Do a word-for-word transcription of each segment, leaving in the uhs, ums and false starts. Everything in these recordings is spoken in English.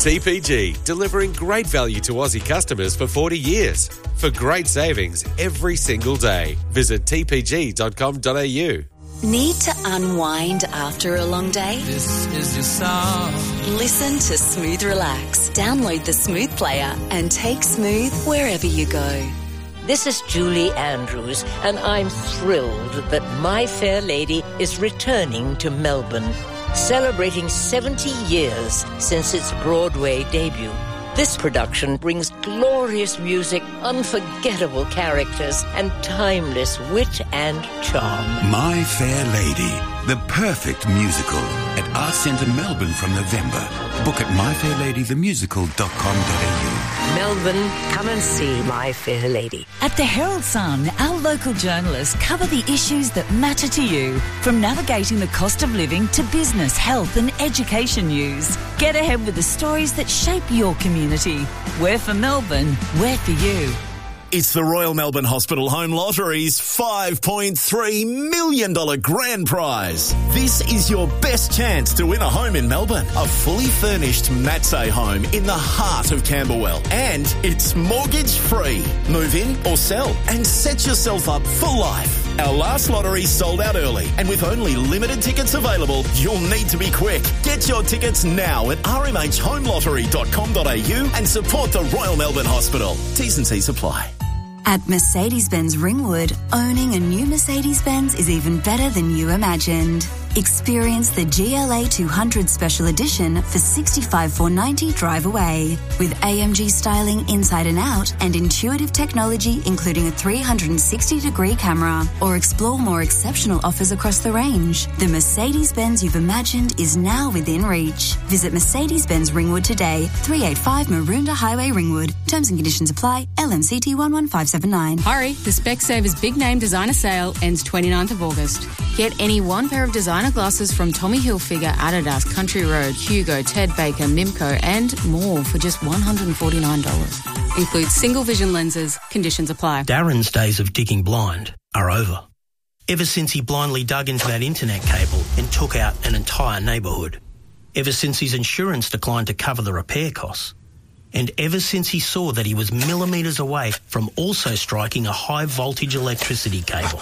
T P G, delivering great value to Aussie customers for forty years. For great savings every single day. Visit t p g dot com dot a u. Need to unwind after a long day? This is your song. Listen to Smooth Relax. Download the Smooth player and take Smooth wherever you go. This is Julie Andrews, and I'm thrilled that My Fair Lady is returning to Melbourne, celebrating seventy years since its Broadway debut. This production brings glorious music, unforgettable characters, and timeless wit and charm. My Fair Lady, the perfect musical at Arts Centre Melbourne from November. Book at my fair lady the musical dot com dot a u. Melbourne, come and see My Fair Lady. At the Herald Sun, our local journalists cover the issues that matter to you, from navigating the cost of living to business, health and education news. Get ahead with the stories that shape your community. We're for Melbourne, we're for you. It's the Royal Melbourne Hospital Home Lottery's five point three million dollars grand prize. This is your best chance to win a home in Melbourne. A fully furnished Matsay home in the heart of Camberwell. And it's mortgage free. Move in or sell and set yourself up for life. Our last lottery sold out early, and with only limited tickets available, you'll need to be quick. Get your tickets now at r m h home lottery dot com dot a u and support the Royal Melbourne Hospital. T's and C's apply. At Mercedes-Benz Ringwood, owning a new Mercedes-Benz is even better than you imagined. Experience the G L A two hundred Special Edition for sixty-five thousand four hundred ninety dollars drive away. With A M G styling inside and out and intuitive technology including a three hundred sixty degree camera. Or explore more exceptional offers across the range. The Mercedes-Benz you've imagined is now within reach. Visit Mercedes-Benz Ringwood today, three eighty-five Maroondah Highway, Ringwood. Terms and conditions apply. L M C T one one five seven nine. Hurry, the Specsavers Big Name Designer Sale ends twenty-ninth of August. Get any one pair of designer glasses from Tommy Hilfiger, Adidas, Country Road, Hugo, Ted Baker, Mimco and more for just one hundred forty-nine dollars. Includes single vision lenses. Conditions apply. Darren's days of digging blind are over. Ever since he blindly dug into that internet cable and took out an entire neighbourhood. Ever since his insurance declined to cover the repair costs. And ever since he saw that he was millimetres away from also striking a high voltage electricity cable.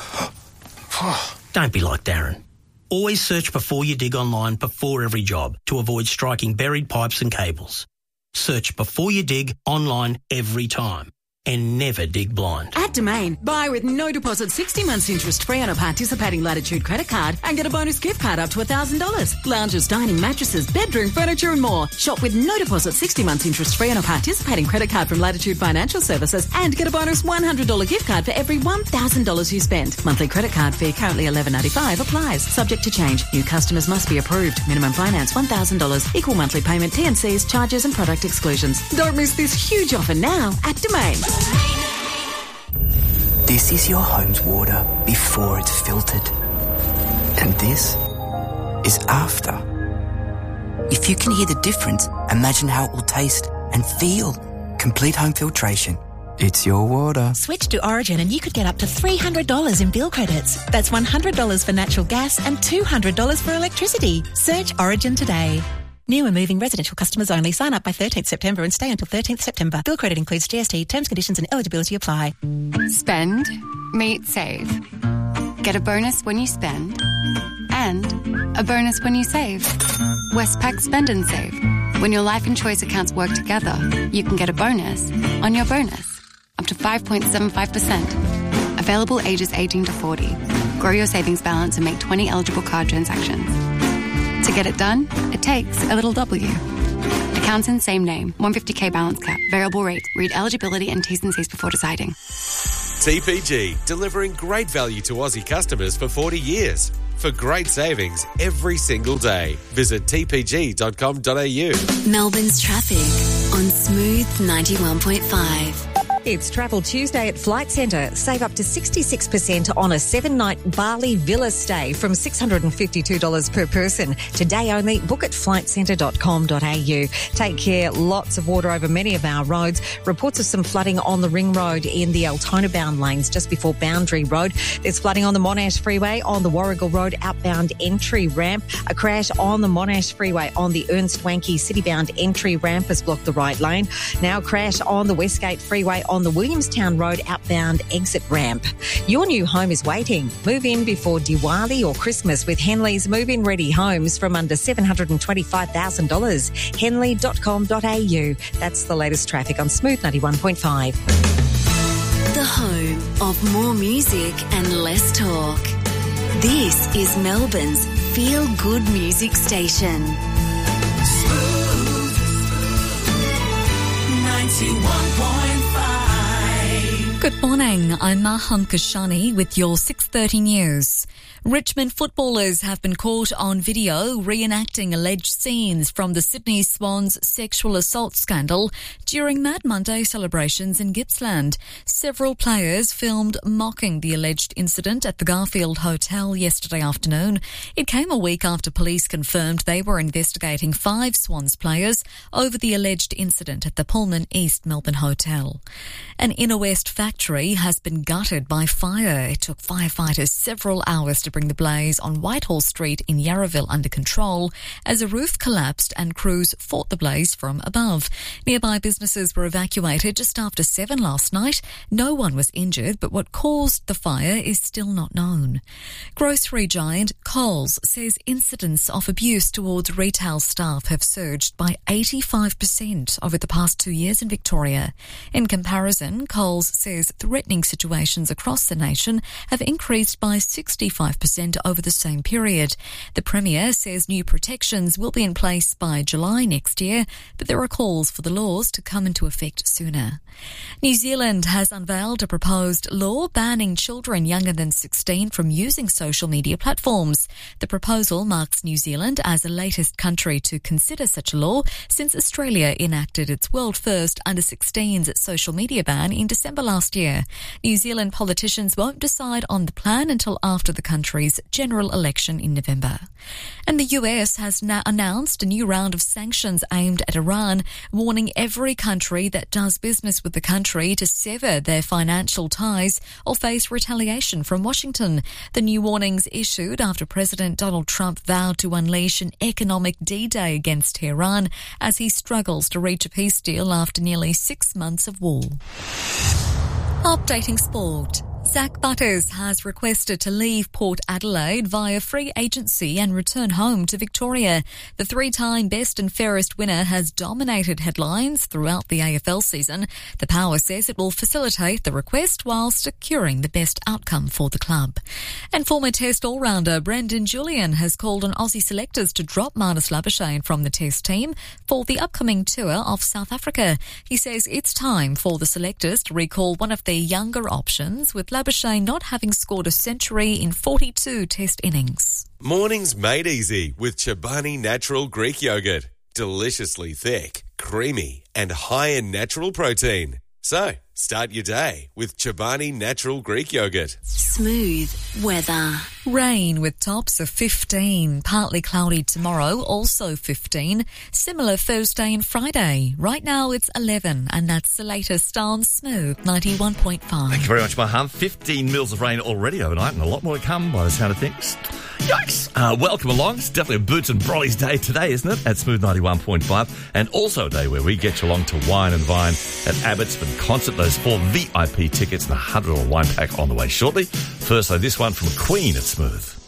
Don't be like Darren. Always search before you dig online before every job to avoid striking buried pipes and cables. Search before you dig online every time. And never dig blind. At Domain, buy with no deposit sixty months interest free on a participating Latitude credit card and get a bonus gift card up to one thousand dollars. Lounges, dining, mattresses, bedroom, furniture and more. Shop with no deposit sixty months interest free on a participating credit card from Latitude Financial Services and get a bonus one hundred dollars gift card for every one thousand dollars you spend. Monthly credit card fee currently eleven ninety-five applies. Subject to change. New customers must be approved. Minimum finance one thousand dollars. Equal monthly payment, T and C's, charges and product exclusions. Don't miss this huge offer now at Domain. This is your home's water before it's filtered. And this is after. If you can hear the difference, imagine how it will taste and feel. Complete home filtration. It's your water. Switch to Origin and you could get up to three hundred dollars in bill credits. That's one hundred dollars for natural gas and two hundred dollars for electricity. Search Origin today. New and moving residential customers only. Sign up by thirteenth September and stay until thirteenth September. Bill credit includes G S T. Terms, conditions and eligibility apply. Spend, meet, save. Get a bonus when you spend and a bonus when you save. Westpac Spend and Save. When your life and choice accounts work together, you can get a bonus on your bonus. Up to five point seven five percent. Available ages eighteen to forty. Grow your savings balance and make twenty eligible card transactions. To get it done, it takes a little W. Accounts in same name. one hundred fifty thousand balance cap. Variable rates. Read eligibility and T's and C's before deciding. T P G, delivering great value to Aussie customers for forty years. For great savings every single day. Visit t p g dot com dot a u. Melbourne's traffic on Smooth ninety-one point five. It's Travel Tuesday at Flight Centre. Save up to sixty-six percent on a seven-night Bali villa stay from six hundred fifty-two dollars per person. Today only. Book at flight centre dot com dot a u. Take care. Lots of water over many of our roads. Reports of some flooding on the Ring Road in the Altona-bound lanes just before Boundary Road. There's flooding on the Monash Freeway on the Warrigal Road outbound entry ramp. A crash on the Monash Freeway on the Ernst Wanke city-bound entry ramp has blocked the right lane. Now crash on the Westgate Freeway on the Williamstown Road outbound exit ramp. Your new home is waiting. Move in before Diwali or Christmas with Henley's move-in ready homes from under seven hundred twenty-five thousand dollars. henley dot com dot a u. That's the latest traffic on Smooth ninety-one point five. The home of more music and less talk. This is Melbourne's feel-good music station. Smooth ninety-one point five. Good morning, I'm Maham Kashani with your six thirty news. Richmond footballers have been caught on video reenacting alleged scenes from the Sydney Swans sexual assault scandal during Mad Monday celebrations in Gippsland. Several players filmed mocking the alleged incident at the Garfield Hotel yesterday afternoon. It came a week after police confirmed they were investigating five Swans players over the alleged incident at the Pullman East Melbourne Hotel. An Inner West factory has been gutted by fire. It took firefighters several hours to bring the blaze on Whitehall Street in Yarraville under control as a roof collapsed and crews fought the blaze from above. Nearby businesses were evacuated just after seven last night. No one was injured, but what caused the fire is still not known. Grocery giant Coles says incidents of abuse towards retail staff have surged by eighty-five percent over the past two years in Victoria. In comparison, Coles says threatening situations across the nation have increased by sixty-five percent over the same period. The Premier says new protections will be in place by July next year, but there are calls for the laws to come into effect sooner. New Zealand has unveiled a proposed law banning children younger than sixteen from using social media platforms. The proposal marks New Zealand as the latest country to consider such a law since Australia enacted its world first under sixteens social media ban in December last year. New Zealand politicians won't decide on the plan until after the country's general election in November. And the U S has now announced a new round of sanctions aimed at Iran, warning every country that does business with the country to sever their financial ties or face retaliation from Washington. The new warnings issued after President Donald Trump vowed to unleash an economic D-Day against Tehran as he struggles to reach a peace deal after nearly six months of war. Updating sport. Zach Butters has requested to leave Port Adelaide via free agency and return home to Victoria. The three-time best and fairest winner has dominated headlines throughout the A F L season. The Power says it will facilitate the request while securing the best outcome for the club. And former Test all-rounder Brendan Julian has called on Aussie selectors to drop Marnus Labuschagne from the Test team for the upcoming tour of South Africa. He says it's time for the selectors to recall one of their younger options, with Labuschagne not having scored a century in forty-two Test innings. Mornings made easy with Chobani Natural Greek Yogurt. Deliciously thick, creamy and high in natural protein. So, start your day with Chobani Natural Greek Yogurt. Smooth weather. Rain with tops of fifteen. Partly cloudy tomorrow, also fifteen. Similar Thursday and Friday. Right now it's eleven, and that's the latest on Smooth ninety-one point five. Thank you very much, Maham. fifteen mils of rain already overnight, and a lot more to come by the sound of things. Yikes! Uh, welcome along. It's definitely a Boots and Brolly's day today, isn't it? At Smooth ninety-one point five. And also a day where we get you along to Wine and Vine at Abbotsford Concert. Those four V I P tickets and a one hundred dollars wine pack on the way shortly. First, though, this one from Queen at Smooth.